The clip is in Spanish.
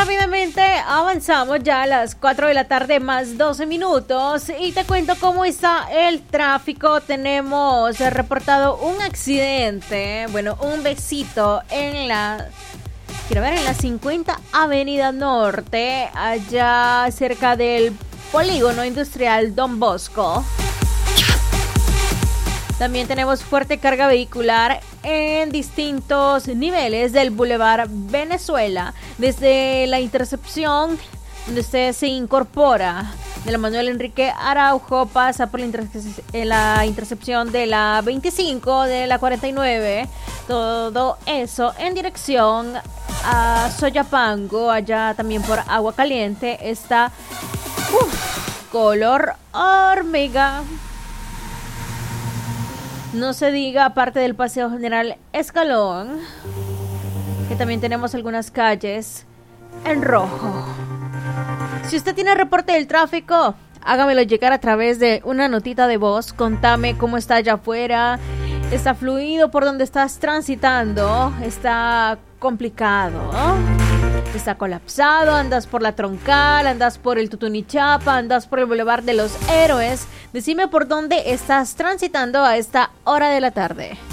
rápidamente avanzamos ya a las 4 de la tarde más 12 minutos y te cuento cómo está el tráfico. Tenemos reportado un accidente, bueno, un besito en la 50 Avenida Norte, allá cerca del Polígono Industrial Don Bosco. También tenemos fuerte carga vehicular en distintos niveles del Boulevard Venezuela, desde la intercepción donde usted se incorpora de la Manuel Enrique Araujo, pasa por la intercepción de la 25, de la 49, todo eso en dirección a Soyapango. Allá también por Agua Caliente está color hormiga. No se diga aparte del Paseo General Escalón, que también tenemos algunas calles en rojo. Si usted tiene reporte del tráfico, hágamelo llegar a través de una notita de voz. Contame cómo está allá afuera. ¿Está fluido por donde estás transitando? ¿Está complicado? ¿Está colapsado? ¿Andas por la Troncal? ¿Andas por el Tutunichapa? ¿Andas por el Boulevard de los Héroes? Decime por dónde estás transitando a esta hora de la tarde.